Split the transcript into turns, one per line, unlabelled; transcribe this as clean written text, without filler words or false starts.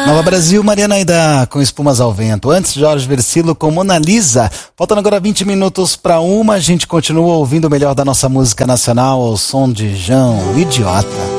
Nova Brasil, Mariana Aida com Espumas ao Vento. Antes, Jorge Versilo com Mona Lisa. Faltando agora 20 minutos para 1, a gente continua ouvindo o melhor da nossa música nacional ao som de João, o Idiota.